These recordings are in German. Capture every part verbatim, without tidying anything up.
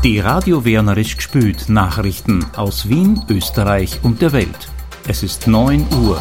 Die Radio Wernerisch gspült Nachrichten aus Wien, Österreich und der Welt. Es ist neun Uhr.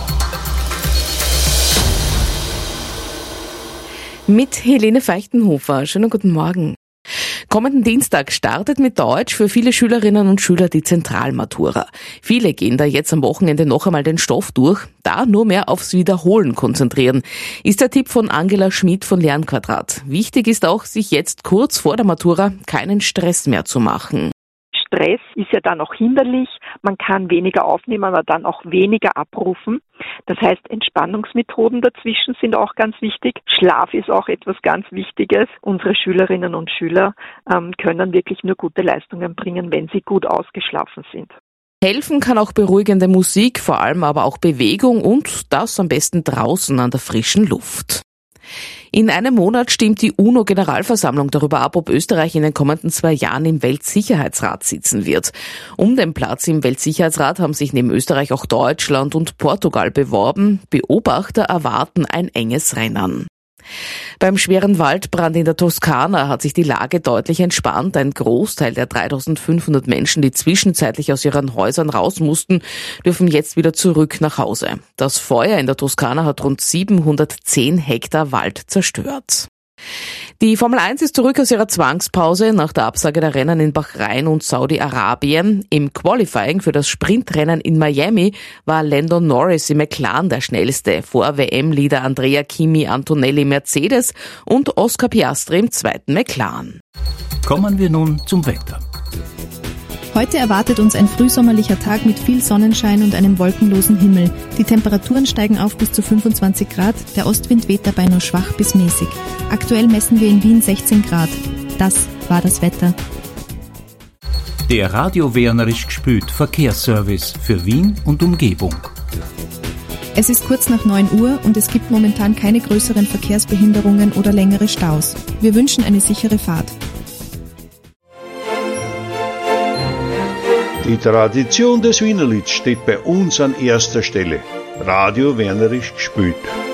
Mit Helene Feichtenhofer. Schönen guten Morgen. Kommenden Dienstag startet mit Deutsch für viele Schülerinnen und Schüler die Zentralmatura. Viele gehen da jetzt am Wochenende noch einmal den Stoff durch, da nur mehr aufs Wiederholen konzentrieren, ist der Tipp von Angela Schmid von Lernquadrat. Wichtig ist auch, sich jetzt kurz vor der Matura keinen Stress mehr zu machen. Stress ist ja dann auch hinderlich, man kann weniger aufnehmen, aber dann auch weniger abrufen. Das heißt, Entspannungsmethoden dazwischen sind auch ganz wichtig. Schlaf ist auch etwas ganz Wichtiges. Unsere Schülerinnen und Schüler ähm, können wirklich nur gute Leistungen bringen, wenn sie gut ausgeschlafen sind. Helfen kann auch beruhigende Musik, vor allem aber auch Bewegung und das am besten draußen an der frischen Luft. In einem Monat stimmt die UNO-Generalversammlung darüber ab, ob Österreich in den kommenden zwei Jahren im Weltsicherheitsrat sitzen wird. Um den Platz im Weltsicherheitsrat haben sich neben Österreich auch Deutschland und Portugal beworben. Beobachter erwarten ein enges Rennen. Beim schweren Waldbrand in der Toskana hat sich die Lage deutlich entspannt. Ein Großteil der dreitausendfünfhundert Menschen, die zwischenzeitlich aus ihren Häusern raus mussten, dürfen jetzt wieder zurück nach Hause. Das Feuer in der Toskana hat rund siebenhundertzehn Hektar Wald zerstört. Die Formel eins ist zurück aus ihrer Zwangspause nach der Absage der Rennen in Bahrain und Saudi-Arabien. Im Qualifying für das Sprintrennen in Miami war Lando Norris im McLaren der schnellste, vor W M-Leader Andrea Kimi Antonelli Mercedes und Oscar Piastri im zweiten McLaren. Kommen wir nun zum Wetter. Heute erwartet uns ein frühsommerlicher Tag mit viel Sonnenschein und einem wolkenlosen Himmel. Die Temperaturen steigen auf bis zu fünfundzwanzig Grad, der Ostwind weht dabei nur schwach bis mäßig. Aktuell messen wir in Wien sechzehn Grad. Das war das Wetter. Der Radio Wernerisch gspült Verkehrsservice für Wien und Umgebung. Es ist kurz nach neun Uhr und es gibt momentan keine größeren Verkehrsbehinderungen oder längere Staus. Wir wünschen eine sichere Fahrt. Die Tradition des Wienerlieds steht bei uns an erster Stelle. Radio Wernerisch gspült.